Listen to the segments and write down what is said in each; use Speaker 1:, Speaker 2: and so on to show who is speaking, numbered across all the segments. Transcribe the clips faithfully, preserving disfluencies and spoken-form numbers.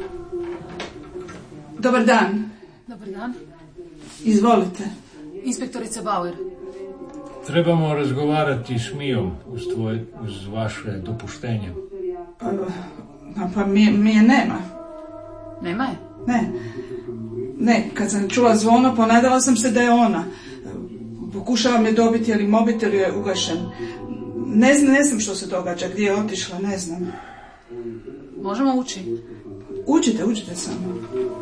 Speaker 1: Dobar dan.
Speaker 2: Dobar dan.
Speaker 1: Izvolite.
Speaker 2: Inspektorica Bauer.
Speaker 3: Trebamo razgovarati s Mijom uz, tvoj, uz vaše dopuštenje.
Speaker 1: Pa, pa mi, mi je nema.
Speaker 2: Nema je?
Speaker 1: Ne. Ne, kad sam čula zvono, ponadala sam se da je ona. Pokušavam je dobiti, ali mobitel je ugašen. Ne znam, ne znam što se događa, gdje je otišla, ne znam.
Speaker 2: Možemo ući?
Speaker 1: Uđite, uđite samo.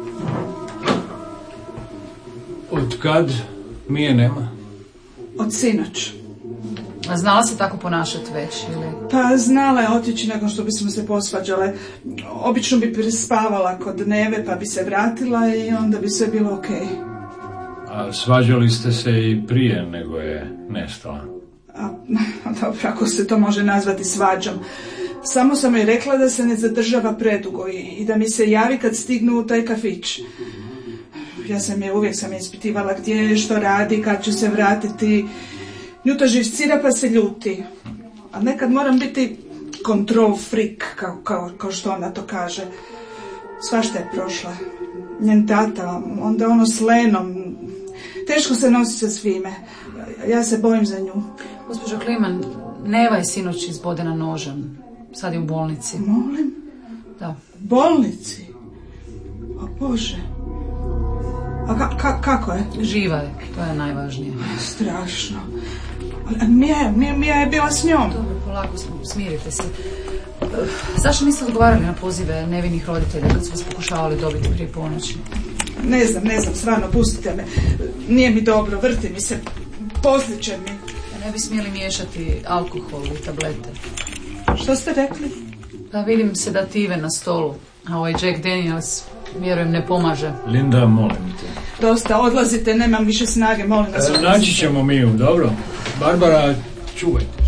Speaker 3: Od kad Mije nema?
Speaker 1: Od sinoć.
Speaker 2: A znala se tako ponašati već, ili?
Speaker 1: Pa znala je otići nakon što bismo se posvađale. Obično bi prespavala kod Neve, pa bi se vratila i onda bi sve bilo okej.
Speaker 3: A svađali ste se i prije nego je nestala?
Speaker 1: A, dobro, ako se to može nazvati svađom. Samo sam joj rekla da se ne zadržava predugo i, i da mi se javi kad stignu u taj kafić. Ja sam je, uvijek sam je ispitivala gdje je, što radi, kad će se vratiti. Nju to živcira pa se ljuti. A nekad moram biti control freak, kao, kao, kao što ona to kaže. Svašta je prošla. Njen tata, onda ono s Lenom. Teško se nosi sa svime. Ja se bojim za nju.
Speaker 2: Gospođo Kliman, Neva je sinoć izbodena nožem. Sad je u bolnici.
Speaker 1: Molim?
Speaker 2: Da.
Speaker 1: Bolnici? O Bože. A ka, ka, kako je?
Speaker 2: Živa je, to je najvažnije.
Speaker 1: Strašno. Mija, Mija, Mija je bila s njom.
Speaker 2: Dobro, polako, smirite se. Zašto niste odgovarali na pozive nevinih roditelja kad su vas pokušavali dobiti prije ponoći?
Speaker 1: Ne znam, ne znam, stvarno, pustite me. Nije mi dobro, vrti mi se, pozliče mi.
Speaker 2: Ne bi smjeli miješati alkohol u tablete.
Speaker 1: Što ste rekli?
Speaker 2: Pa vidim sedative na stolu, a ovaj Jack Daniels, vjerujem, ne pomaže.
Speaker 3: Linda, molim te.
Speaker 1: Dosta, odlazite, nemam više snage, molim vas.
Speaker 3: E, naći ćemo Miju, dobro? Barbara, čuvajte.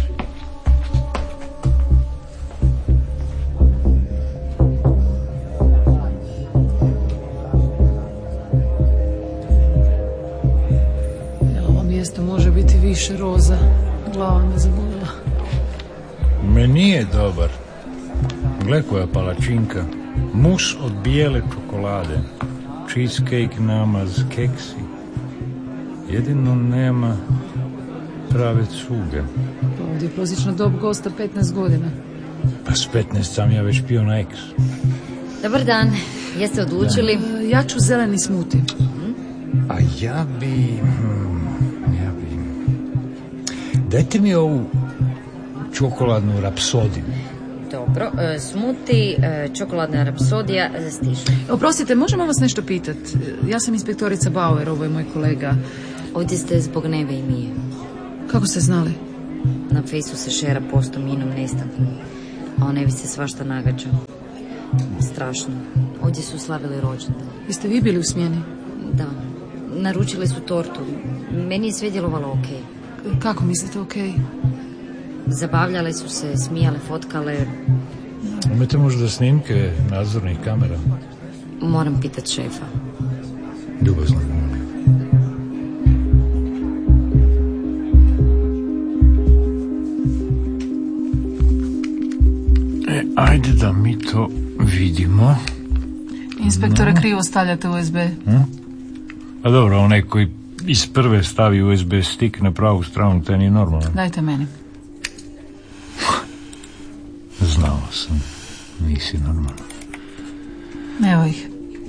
Speaker 2: Ovo mjesto može biti više roza. Glava me zabolela.
Speaker 4: Meni je dobar. Gle koja palačinka. Mus od bijele čokolade. Cheesecake namaz, keksi. Jedino nema prave cuge.
Speaker 2: Ovdje je prosječna dob gosta petnaest godina.
Speaker 4: Pa s petnaest sam ja već pio na eks.
Speaker 5: Dobar dan, jeste odlučili?
Speaker 2: Da. Ja ću zeleni smuti.
Speaker 4: A ja bi... Ja bi... Dajte mi ovu čokoladnu rapsodiju.
Speaker 5: Dobro, e, smuti, e, čokoladna rapsodija, stiže.
Speaker 2: Oprostite, možemo vas nešto pitati? Ja sam inspektorica Bauer, ovo je moj kolega.
Speaker 5: Ovdje ste zbog Neve i Mije.
Speaker 2: Kako ste znali?
Speaker 5: Na fejsu se šera posto minom nestankom, a o Nevi se svašta nagađa. Strašno. Ovdje su slavili rođendan.
Speaker 2: Jeste vi bili u smjeni?
Speaker 5: Da. Naručili su tortu. Meni je sve djelovalo okej.
Speaker 2: Okay. Kako mislite okej? Okay?
Speaker 5: Zabavljale su se, smijale, fotkale.
Speaker 4: Imate možda snimke nadzornih kamera?
Speaker 5: Moram pitat šefa.
Speaker 4: Ljubazno. E, ajde da mi to vidimo.
Speaker 2: Inspektore, no. Krivo stavljate U S B.
Speaker 4: Hm? A dobro, onaj koji iz prve stavi U S B stik na pravu stranu, to nije normalno.
Speaker 2: Dajte meni.
Speaker 4: Znao sam, nisi normalno.
Speaker 2: Evo ih.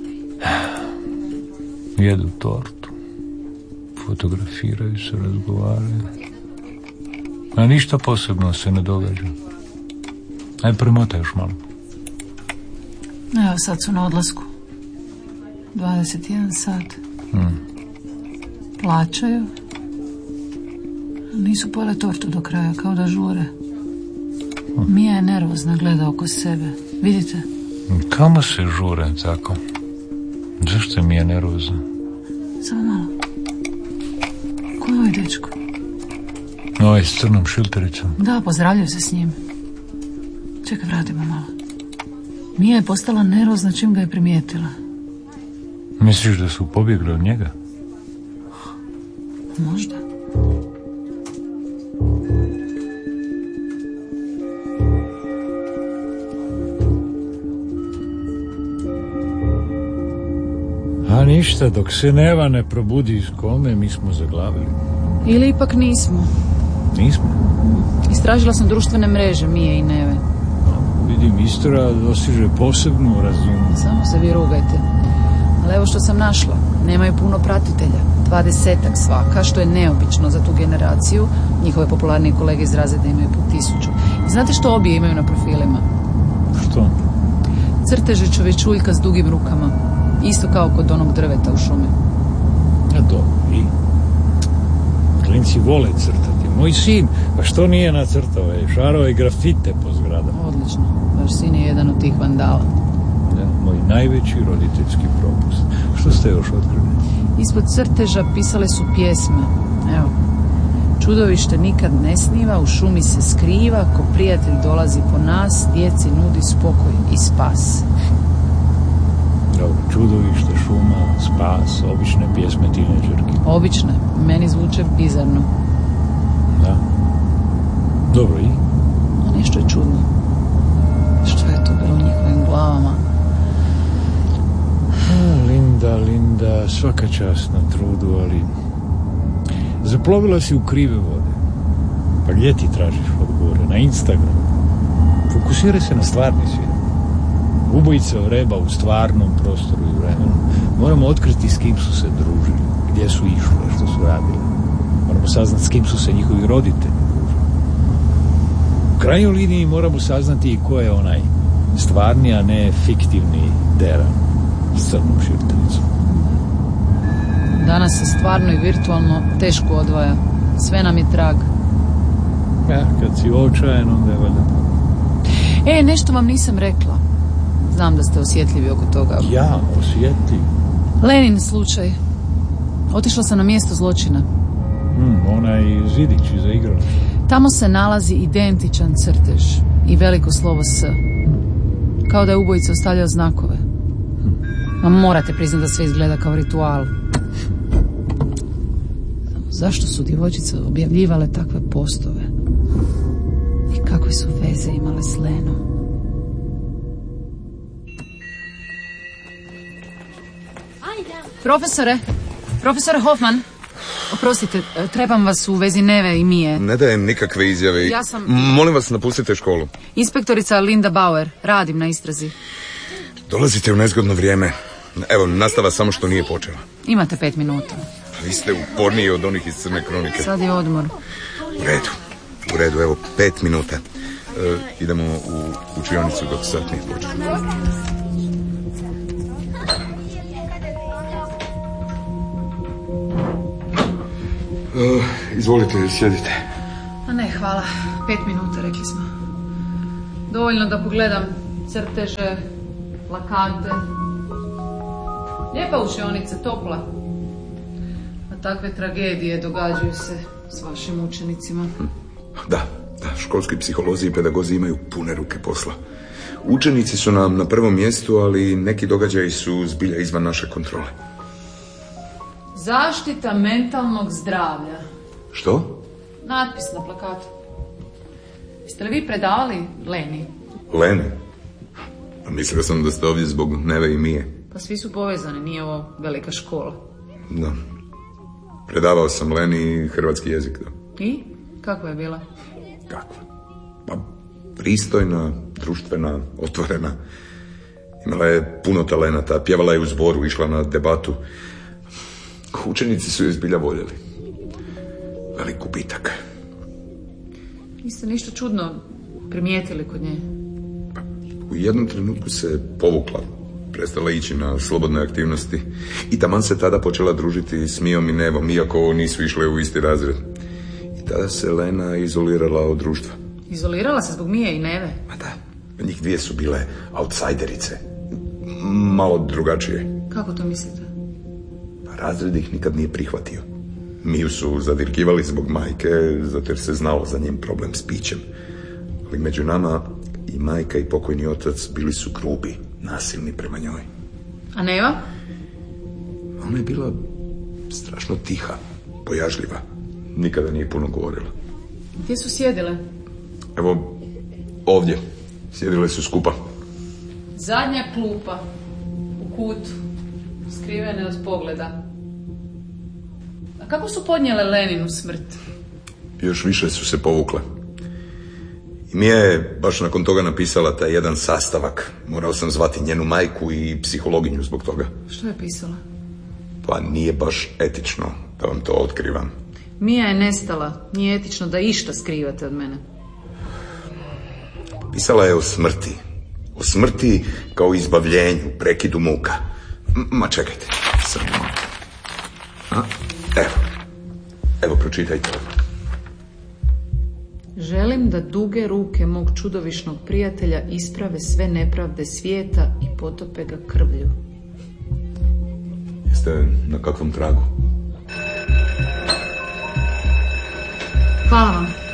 Speaker 4: Jedu tortu, fotografiraju se, razgovaraju. A ništa posebno se ne događa. Aj, premotaj još malo.
Speaker 2: Evo, sad su na odlasku. dvadeset jedan sat.
Speaker 4: Hmm.
Speaker 2: Plaćaju. Nisu pojele tortu do kraja, kao da žure. Mija je nervozna, gleda oko sebe. Vidite?
Speaker 4: Kamo se žure tako? Zašto je Mija nervozna?
Speaker 2: Samo malo. Ko je ovaj dečko?
Speaker 4: Ovaj s crnom šiltericom.
Speaker 2: Da, pozdravljaju se s njim. Čekaj, vratimo malo. Mija je postala nervozna čim ga je primijetila.
Speaker 4: Misliš da su pobjegli od njega?
Speaker 2: Možda.
Speaker 4: A ništa, dok se Neva ne probudi iz kome, mi smo zaglavili.
Speaker 2: Ili ipak nismo.
Speaker 4: Nismo?
Speaker 2: Istražila sam društvene mreže Mije i Neve.
Speaker 4: No, vidim, istraga dosiže posebnu razinu.
Speaker 2: Samo se vi rugajte. Ali evo što sam našla. Nemaju puno pratitelja. Dvadesetak svaka, što je neobično za tu generaciju. Njihove popularnije kolege iz razreda imaju po tisuću. I znate što obje imaju na profilima?
Speaker 4: Što?
Speaker 2: Crteže čovječuljka s dugim rukama. Isto kao kod onog drveta u šumi.
Speaker 4: A dobro, i? Klinci vole crtati. Moj sin, pa što nije nacrtao? Je šarao i grafite po zgradama.
Speaker 2: Odlično. Vaš sin je jedan od tih vandala.
Speaker 4: Da, moj najveći roditeljski propust. Što ste još otkrili?
Speaker 2: Ispod crteža pisale su pjesme. Evo. Čudovište nikad ne sniva, u šumi se skriva, ko prijatelj dolazi po nas, djeci nudi spokoj i spas.
Speaker 4: Dobro, čudovište, šuma, spas, obične pjesme tineđerke.
Speaker 2: Obične, meni zvuče bizarno.
Speaker 4: Da. Dobro, i?
Speaker 2: A nešto je čudno. Što je to bilo u njihovim glavama?
Speaker 4: O, Linda, Linda, svaka čast na trudu, ali... Zaplovila si u krive vode. Pa gdje ti tražiš odgovore? Na Instagramu. Fokusiraj se na stvarni svijet. Ubojice oreba u stvarnom prostoru i vremenu. Moramo otkriti s kim su se družili, gdje su išle, što su radili. Moramo saznati s kim su se njihovi roditelji družili. U krajnjoj liniji moramo saznati i ko je onaj stvarni, a ne fiktivni Deran s crnom širtenicom.
Speaker 2: Danas se stvarno i virtualno teško odvaja. Sve nam je trag.
Speaker 4: Ja, kad si očajan, onda je valjda.
Speaker 2: E, nešto vam nisam rekla. Znam da ste osjetljivi oko toga.
Speaker 4: Ja, osjetljiv?
Speaker 2: Lenin slučaj. Otišla sam na mjesto zločina.
Speaker 4: Hmm, onaj zidić iza igrališta.
Speaker 2: Tamo se nalazi identičan crtež i veliko slovo S. Kao da je ubojica ostavljao znakove. Ma morate priznati da sve izgleda kao ritual. Zašto su djevojčice objavljivale takve postove? I kakve su veze imale s Lenom? Profesore, profesore Hoffman, oprostite, trebam vas u vezi Neve i Mije.
Speaker 6: Ne dajem nikakve izjave.
Speaker 2: Ja sam...
Speaker 6: Molim vas, napustite školu.
Speaker 2: Inspektorica Linda Bauer, radim na istrazi.
Speaker 6: Dolazite u nezgodno vrijeme. Evo, nastava samo što nije počela.
Speaker 2: Imate pet minuta.
Speaker 6: Vi ste uporniji od onih iz Crne kronike.
Speaker 2: Sad je odmor.
Speaker 6: U redu, u redu, evo, pet minuta. E, idemo u učionicu dok sat nije počeo. Uh, izvolite, sjedite.
Speaker 2: A ne, hvala. Pet minuta, rekli smo. Dovoljno da pogledam crteže, plakate. Lijepa učionica, topla. A takve tragedije događaju se s vašim učenicima.
Speaker 6: Da, da, školski psiholozi i pedagozi imaju pune ruke posla. Učenici su nam na prvom mjestu, ali neki događaji su zbilja izvan naše kontrole.
Speaker 2: Zaštita mentalnog zdravlja.
Speaker 6: Što?
Speaker 2: Natpis na plakatu. Jeste li vi predavali Leni?
Speaker 6: Leni? A mislio sam da ste ovdje zbog Neve i Mije.
Speaker 2: Pa svi su povezani, nije ovo velika škola.
Speaker 6: Da. Predavao sam Leni hrvatski jezik, da.
Speaker 2: I? Kakva je bila?
Speaker 6: Kakva? Pa pristojna, društvena, otvorena. Imala je puno talenata, pjevala je u zboru, išla na debatu. Učenici su je zbilja voljeli. Velik gubitak.
Speaker 2: Niste ništa čudno primijetili kod nje?
Speaker 6: Pa, u jednom trenutku se povukla, prestala ići na slobodne aktivnosti i taman se tada počela družiti s Mijom i Nevom, iako nisu išle u isti razred. I tada se Lena izolirala od društva.
Speaker 2: Izolirala se zbog Mije i Neve?
Speaker 6: Ma da, njih dvije su bile outsiderice. Malo drugačije.
Speaker 2: Kako to mislite?
Speaker 6: Razred ih nikad nije prihvatio. Miju su zadirkivali zbog majke, zato jer se znalo za njen problem s pićem. Ali među nama i majka i pokojni otac bili su grubi, nasilni prema njoj.
Speaker 2: A Neva?
Speaker 6: Ona je bila strašno tiha, bojažljiva. Nikada nije puno govorila.
Speaker 2: Gdje su sjedile?
Speaker 6: Evo, ovdje. Sjedile su skupa.
Speaker 2: Zadnja klupa. U kutu. Skrivene od pogleda. A kako su podnijele Leninu smrt?
Speaker 6: Još više su se povukle. I Mija je baš nakon toga napisala taj jedan sastavak. Morao sam zvati njenu majku i psihologinju zbog toga.
Speaker 2: Što je pisala?
Speaker 6: Pa nije baš etično da vam to otkrivam.
Speaker 2: Mija je nestala. Nije etično da išta skrivate od mene.
Speaker 6: Pisala je o smrti. O smrti kao izbavljenju, prekidu muka. M- ma čekajte. Samo. A, evo. Evo, pročitajte.
Speaker 2: Želim da duge ruke mog čudovišnog prijatelja isprave sve nepravde svijeta i potope ga krvlju.
Speaker 6: Jeste na kakvom tragu?
Speaker 2: Hvala vam.